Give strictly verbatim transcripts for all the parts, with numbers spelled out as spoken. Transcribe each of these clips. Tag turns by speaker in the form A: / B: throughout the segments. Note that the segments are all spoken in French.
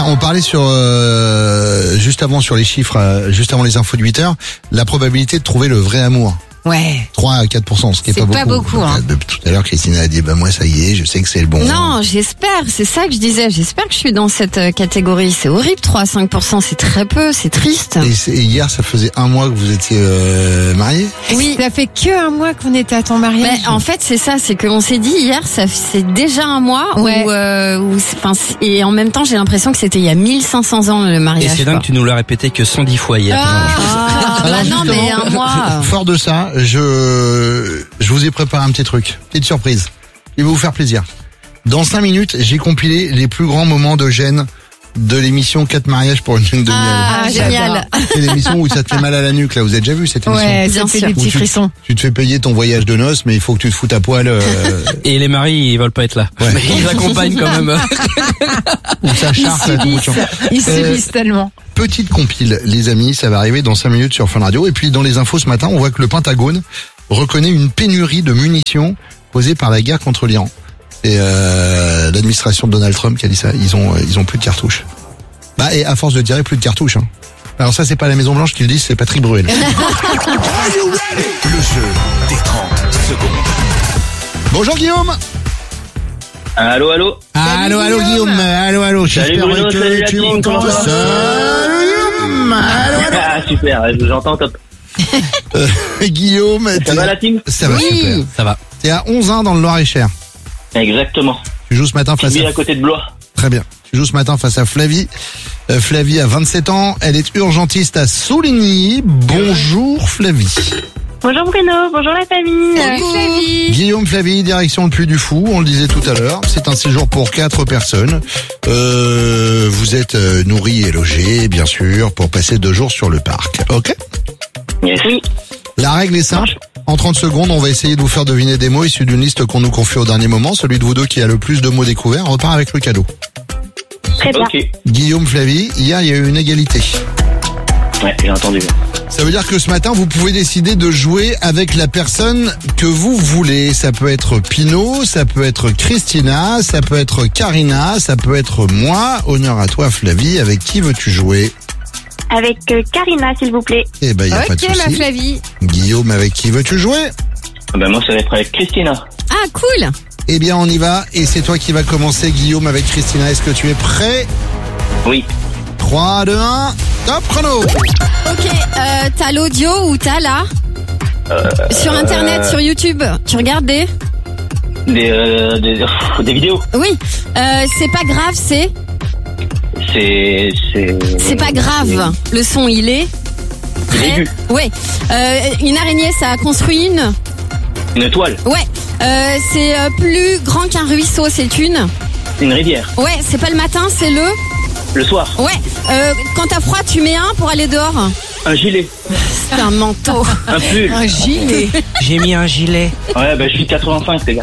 A: Tiens, on parlait sur euh, juste avant sur les chiffres, euh, juste avant les infos de huit heures, la probabilité de trouver le vrai amour.
B: Ouais.
A: trois à quatre pour cent, ce qui est,
B: C'est
A: pas beaucoup.
B: pas beaucoup, hein.
A: Tout à l'heure, Christina a dit, bah moi ça y est, je sais que c'est le bon.
B: Non, j'espère, c'est ça que je disais, j'espère que je suis dans cette euh, catégorie. C'est horrible, trois à cinq pour cent, c'est très peu, c'est triste.
A: Et, c'est- et hier, ça faisait un mois que vous étiez euh, mariés.
B: Oui.
C: Ça fait que un mois qu'on était à ton mariage.
B: Mais en fait, c'est ça, c'est qu'on s'est dit hier, ça c'est déjà un mois
C: Ouais.
B: où, euh, où c'est- enfin, c'est- et en même temps, j'ai l'impression que c'était il y a mille cinq cents ans le
D: Et
B: mariage.
D: c'est dingue
B: quoi.
D: que tu nous l'as répété que cent dix fois hier.
B: Ah, bah non, mais
A: justement,
B: un mois.
A: Fort de ça, je je vous ai préparé un petit truc, petite surprise. Il va vous faire plaisir. Dans cinq minutes, j'ai compilé les plus grands moments de gêne de l'émission quatre mariages pour une lune de miel.
B: Ah, génial.
A: C'est l'émission où ça te fait mal à la nuque, là. Vous avez déjà vu cette émission?
C: Ouais,
B: Bien
C: ça fait
B: sûr.
C: des
A: Où
C: petits
A: tu-
C: frissons.
A: Tu te fais payer ton voyage de noces, mais il faut que tu te foutes à poil. Euh,
D: Et les maris, ils veulent pas être là.
A: Ouais.
D: Mais ils accompagnent quand même.
A: où ça charge à tout bout de champ.
C: Ils
A: Euh,
C: subissent tellement.
A: Petite compile, les amis, ça va arriver dans cinq minutes sur Fun Radio. Et puis dans les infos ce matin, on voit que le Pentagone reconnaît une pénurie de munitions causée par la guerre contre l'Iran. Et euh, l'administration de Donald Trump qui a dit ça. Ils ont, ils ont plus de cartouches. Bah et à force de tirer, plus de cartouches. Hein. Alors ça, c'est pas la Maison Blanche qui le dit, c'est Patrick Bruel.
E: Le jeu des trente secondes.
A: Bonjour Guillaume.
F: Allô, allô.
A: Allô, allô
C: Guillaume.
A: Guillaume. Allô, allô.
F: Salut,
A: J'espère
F: Bruno,
A: que
F: salut la
A: tu
F: team,
A: m'entends.
F: comment ça va
A: Salut Guillaume. Allô, allô.
F: Ah, super, je vous entends top.
A: Euh, Guillaume,
F: Ça
A: t'es-
F: va la team?
A: ça va
B: Oui.
A: super.
D: Ça va.
A: T'es à onze ans dans le Loir-et-Cher.
F: Exactement.
A: Tu joues ce matin
F: Je
A: face
F: vis
A: à...
F: à côté de Blois.
A: Très bien. Tu joues ce matin face à Flavie. Euh, Flavie a vingt-sept ans. Elle est urgentiste à Souligny. Bonjour Flavie.
G: Bonjour Bruno, bonjour la famille.
C: Salut Flavie.
A: Guillaume, Flavie, direction le Puy du Fou. On le disait tout à l'heure. C'est un séjour pour quatre personnes. Euh, vous êtes euh, nourris et logés, bien sûr, pour passer deux jours sur le parc. Ok?
F: Yes.
G: Oui,
A: La règle est simple. En trente secondes, on va essayer de vous faire deviner des mots issus d'une liste qu'on nous confie au dernier moment. Celui de vous deux qui a le plus de mots découverts repart avec le cadeau.
G: très bien.
F: Ok.
A: Guillaume, Flavie, hier, il y a eu une égalité.
F: Ouais, j'ai entendu.
A: Ça veut dire que ce matin, vous pouvez décider de jouer avec la personne que vous voulez. Ça peut être Pino, ça peut être Christina, ça peut être Karina, ça peut être moi. Honneur à toi, Flavie. Avec qui veux-tu jouer?
G: Avec euh, Karina, s'il vous plaît.
A: Eh ben, y a pas de
C: Ok ma
A: souci.
C: Flavie.
A: Guillaume, avec qui veux-tu jouer?
F: Ah ben moi, ça va être avec Christina.
B: Ah, cool.
A: Eh bien, on y va. Et c'est toi qui vas commencer, Guillaume, avec Christina. Est-ce que tu es prêt?
F: Oui.
A: trois, deux, un, top chrono.
B: Ok, euh, t'as l'audio ou t'as là sur internet, sur YouTube, tu regardes des
F: Des, euh, des, pff, des vidéos.
B: Oui, euh, c'est pas grave, c'est
F: C'est... C'est...
B: c'est pas grave. Le son il est
F: Il est aigu.
B: Ouais. Euh, une araignée, ça a construit une.
F: Une toile.
B: Ouais. Euh, c'est euh, plus grand qu'un ruisseau, c'est une.
F: Une rivière.
B: Ouais, c'est pas le matin, c'est le.
F: Le soir.
B: Ouais. Euh, quand t'as froid, tu mets un pour aller dehors.
F: Un gilet.
B: C'est un manteau.
F: Un pull.
C: Un gilet.
D: J'ai mis un gilet.
F: Ouais, ben je suis quatre-vingt-cinq, les gars.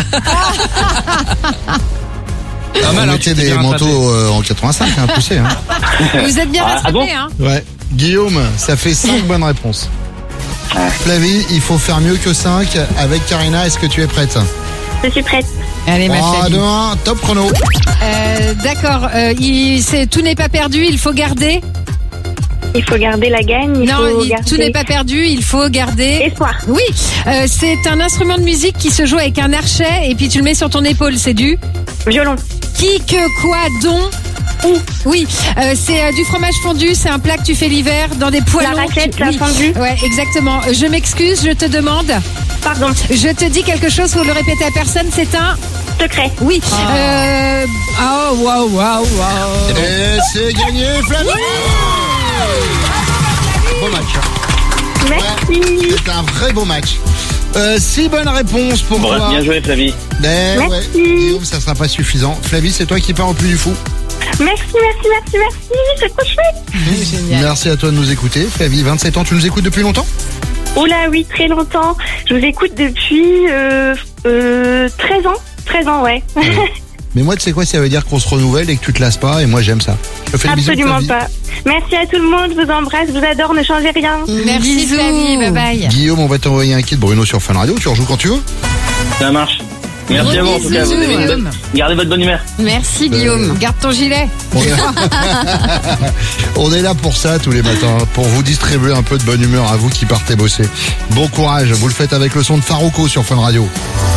A: On
D: mal, hein,
A: mettait
D: tu t'es
A: des
D: bien
A: manteaux
D: rattrapé.
A: euh, en quatre-vingt-cinq, hein, tu sais. Hein.
C: Vous êtes bien
F: Ah,
C: rattrapés,
F: ah bon
C: hein.
A: Ouais. Guillaume, ça fait cinq bonnes réponses.
F: Ouais.
A: Flavie, il faut faire mieux que cinq. Avec Karina, est-ce que tu es prête?
G: Je suis prête.
C: Allez ma
A: trois,
C: Flavie.
A: deux, un, top chrono.
C: Euh, D'accord, euh, il- c'est- tout n'est pas perdu, il faut garder.
G: Il faut garder la gagne. Il
C: non,
G: faut
C: il-
G: garder
C: tout n'est pas perdu, il faut garder.
G: espoir.
C: Oui, euh, c'est un instrument de musique qui se joue avec un archet et puis tu le mets sur ton épaule, c'est du
G: Violon.
C: qui, que, quoi, dont. Oui, euh, c'est euh, du fromage fondu, c'est un plat que tu fais l'hiver dans des poêlons.
G: La raclette,
C: Tu-
G: la
C: oui.
G: fondue.
C: Ouais, exactement. Euh, Je m'excuse, je te demande.
G: Pardon.
C: Je te dis quelque chose, faut le répéter à personne, c'est un.
G: Secret.
C: Oui. Euh... Oh, waouh, waouh, waouh.
A: Et c'est gagné, Flavie. Beau match.
G: Merci.
A: C'est un vrai beau match. Euh, six bonnes réponses pour
F: Bon,
A: toi.
F: bien joué, Flavie.
A: Mais
G: Merci.
A: ouais, Guillaume, ça sera pas suffisant. Flavie, c'est toi qui pars au Puy du Fou.
G: Merci, merci, merci, merci. C'est trop chouette.
C: Génial.
A: Merci à toi de nous écouter. Flavie, vingt-sept ans, tu nous écoutes depuis longtemps?
G: Oula, oui, très longtemps. Je vous écoute depuis euh, euh, treize ans. treize ans, ouais.
A: Mais moi, tu sais quoi, ça veut dire qu'on se renouvelle et que tu te lasses pas, et moi j'aime ça. Je te fais le bisou,
G: Absolument
A: Flavie.
G: pas. Merci à tout le monde. Je vous embrasse. Je vous adore. Ne changez rien.
C: Merci
B: Bisous.
C: Flavie, bye bye.
A: Guillaume, on va t'envoyer un kit Bruno sur Fun Radio, tu rejoues quand tu veux.
F: Ça marche. Merci à vous, en tout cas. Vous avez une bonne... Gardez votre bonne humeur.
B: Merci Guillaume.
C: Garde ton gilet.
A: On est... On est là pour ça tous les matins, pour vous distribuer un peu de bonne humeur à vous qui partez bosser. Bon courage, vous le faites avec le son de Farouko sur Fun Radio.